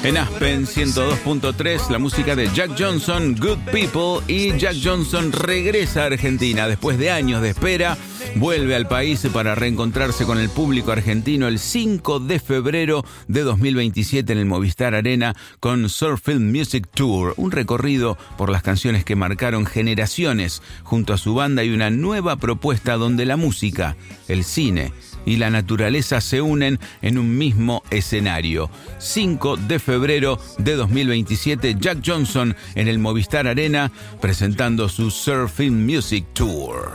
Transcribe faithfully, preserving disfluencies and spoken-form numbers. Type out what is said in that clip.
En Aspen ciento dos punto tres, la música de Jack Johnson, Good People, y Jack Johnson regresa a Argentina después de años de espera. Vuelve al país para reencontrarse con el público argentino el cinco de febrero de dos mil veintisiete en el Movistar Arena con Surf Film Music Tour, un recorrido por las canciones que marcaron generaciones junto a su banda y una nueva propuesta donde la música, el cine y la naturaleza se unen en un mismo escenario. cinco de febrero de dos mil veintisiete, Jack Johnson en el Movistar Arena presentando su Surf Film Music Tour.